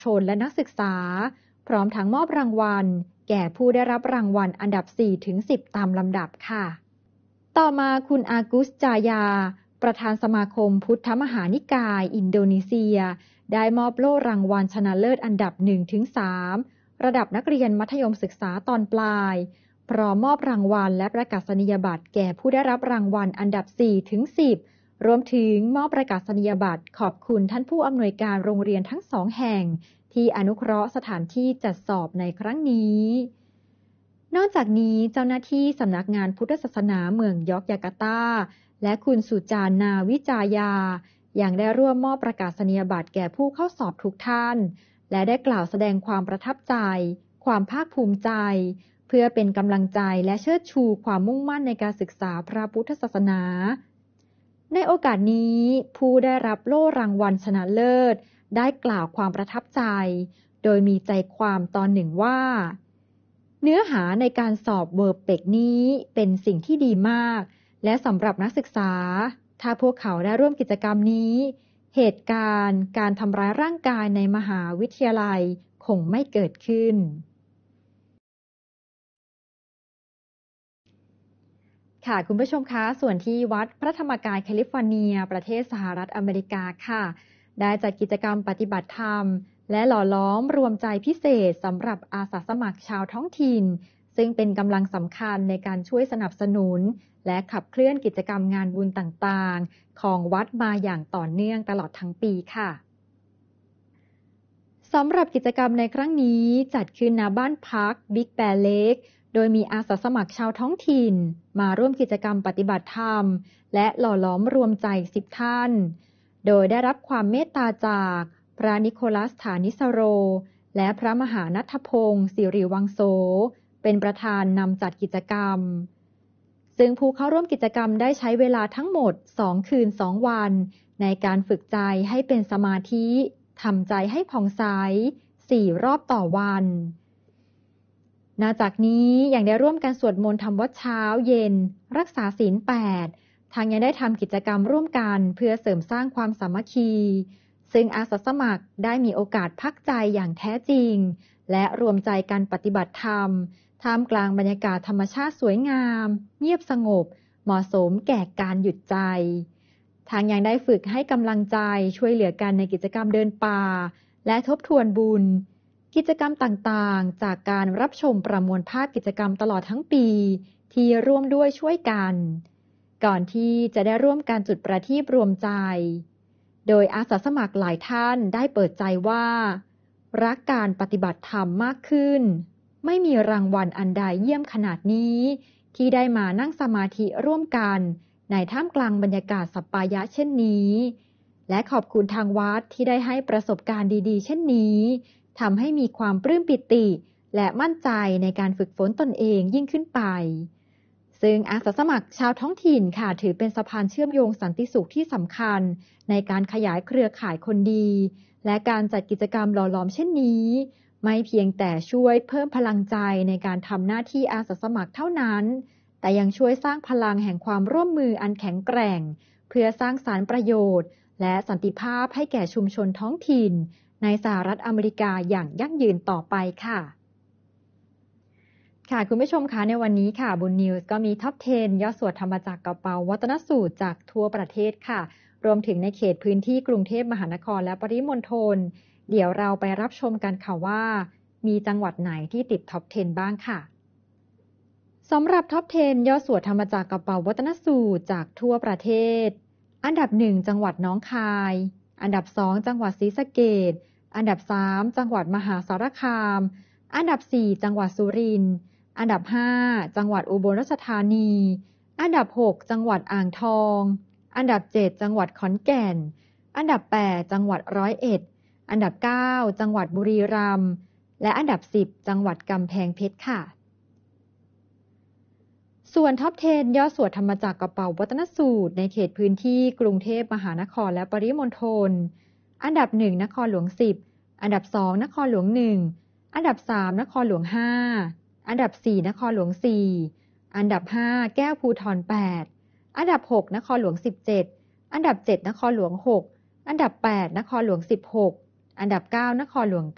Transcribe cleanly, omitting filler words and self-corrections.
ชนและนักศึกษาพร้อมทั้งมอบรางวัลแก่ผู้ได้รับรางวัลอันดับ 4-10 ตามลำดับค่ะต่อมาคุณอากุสจายาประธานสมาคมพุทธมหานิกายอินโดนีเซียได้มอบโล่รางวัลชนะเลิศอันดับ 1-3 ระดับนักเรียนมัธยมศึกษาตอนปลายพร้อมมอบรางวัลและประกาศนียบัตรแก่ผู้ได้รับรางวัลอันดับ 4-10 รวมถึงมอบประกาศนียบัตรขอบคุณท่านผู้อำนวยการโรงเรียนทั้งสองแห่งที่อนุเคราะห์สถานที่จัดสอบในครั้งนี้นอกจากนี้เจ้าหน้าที่สำนักงานพุทธศาสนาเมืองยอกจาการ์ตาและคุณสุจานาวิจายายังได้ร่วมมอบประกาศนียบัตรแก่ผู้เข้าสอบทุกท่านและได้กล่าวแสดงความประทับใจความภาคภูมิใจเพื่อเป็นกำลังใจและเชิดชูความมุ่งมั่นในการศึกษาพระพุทธศาสนาในโอกาสนี้ผู้ได้รับโล่รางวัลชนะเลิศได้กล่าวความประทับใจโดยมีใจความตอนหนึ่งว่าเนื้อหาในการสอบเวอร์เปกนี้เป็นสิ่งที่ดีมากและสำหรับนักศึกษาถ้าพวกเขาได้ร่วมกิจกรรมนี้เหตุการณ์การทำร้ายร่างกายในมหาวิทยาลัยคงไม่เกิดขึ้นค่ะคุณผู้ชมคะส่วนที่วัดพระธรรมกายแคลิฟอร์เนียประเทศสหรัฐอเมริกาค่ะได้จัดกิจกรรมปฏิบัติธรรมและหล่อล้อมรวมใจพิเศษสำหรับอาสาสมัครชาวท้องถิ่นซึ่งเป็นกำลังสำคัญในการช่วยสนับสนุนและขับเคลื่อนกิจกรรมงานบุญต่างๆของวัดมาอย่างต่อเนื่องตลอดทั้งปีค่ะสำหรับกิจกรรมในครั้งนี้จัดขึ้นณบ้านพักบิ๊กแบร์เลคโดยมีอาสาสมัครชาวท้องถิ่นมาร่วมกิจกรรมปฏิบัติธรรมและหล่อล้อมรวมใจ10ท่านโดยได้รับความเมตตาจากพระนิโคลัสฐานิสโรและพระมหาณัฐพงศ์สิริวังโสเป็นประธานนำจัดกิจกรรมซึ่งผู้เข้าร่วมกิจกรรมได้ใช้เวลาทั้งหมด2 คืน 2 วันในการฝึกใจให้เป็นสมาธิทำใจให้ผ่องใส4 รอบต่อวันนอกจากนี้ยังได้ร่วมกันสวดมนต์ทำวัดเช้าเย็นรักษาศีล8ทางยังได้ทำกิจกรรมร่วมกันเพื่อเสริมสร้างความสามัคคีซึ่งอาสาสมัครได้มีโอกาสพักใจอย่างแท้จริงและรวมใจกันปฏิบัติธรรมท่ามกลางบรรยากาศธรรมชาติสวยงามเงียบสงบเหมาะสมแก่การหยุดใจทางยังได้ฝึกให้กำลังใจช่วยเหลือกันในกิจกรรมเดินป่าและทบทวนบุญกิจกรรมต่างๆจากการรับชมประมวลภาพกิจกรรมตลอดทั้งปีที่ร่วมด้วยช่วยกันก่อนที่จะได้ร่วมการจุดประทีปรวมใจโดยอาสาสมัครหลายท่านได้เปิดใจว่ารักการปฏิบัติธรรมมากขึ้นไม่มีรางวัลอันใดเยี่ยมขนาดนี้ที่ได้มานั่งสมาธิร่วมกันในท่ามกลางบรรยากาศสัปปายะเช่นนี้และขอบคุณทางวัดที่ได้ให้ประสบการณ์ดีๆเช่นนี้ทำให้มีความปลื้มปิติและมั่นใจในการฝึกฝนตนเองยิ่งขึ้นไปซึ่งอาสาสมัครชาวท้องถิ่นค่ะถือเป็นสะพานเชื่อมโยงสันติสุขที่สำคัญในการขยายเครือข่ายคนดีและการจัดกิจกรรมหล่อหลอมเช่นนี้ไม่เพียงแต่ช่วยเพิ่มพลังใจในการทำหน้าที่อาสาสมัครเท่านั้นแต่ยังช่วยสร้างพลังแห่งความร่วมมืออันแข็งแกร่งเพื่อสร้างสรรค์ประโยชน์และสันติภาพให้แก่ชุมชนท้องถิ่นในสหรัฐอเมริกาอย่างยั่งยืนต่อไปค่ะคุณผู้ชมคะในวันนี้ค่ะบุญนิวส์ก็มีท็อป 10 ย่อส่วนธรรมจักรกระเป๋าวัฒนสูตรจากทั่วประเทศค่ะรวมถึงในเขตพื้นที่กรุงเทพมหานครและปริมณฑลเดี๋ยวเราไปรับชมกันค่ะว่ามีจังหวัดไหนที่ติดท็อป 10 บ้างค่ะสำหรับท็อป 10 ย่อส่วนธรรมจักรกระเป๋าวัฒนสูตรจากทั่วประเทศอันดับ 1 จังหวัดหนองคายอันดับ 2 จังหวัดศรีสะเกษอันดับ 3 จังหวัดมหาสารคามอันดับ 4 จังหวัดสุรินทร์อันดับ 5 จังหวัดอุบลราชธานีอันดับ 6 จังหวัดอ่างทองอันดับ 7 จังหวัดขอนแก่นอันดับ 8 จังหวัดร้อยเอ็ดอันดับ 9 จังหวัดบุรีรัมย์และอันดับ 10 จังหวัดกำแพงเพชรค่ะส่วนท็อป 10 ย่อส่วนธรรมจักรกระเป๋าวัฒนสูตรในเขตพื้นที่กรุงเทพมหานครและปริมณฑลอันดับ 1 นครหลวง 10อันดับ 2 นครหลวง 1อันดับ 3 นครหลวง 5อันดับ 4 นครหลวง 4อันดับ 5 แก้วภูธร 8อันดับ 6 นครหลวง 17อันดับ 7 นครหลวง 6อันดับ 8 นครหลวง 16อันดับ 9 นครหลวง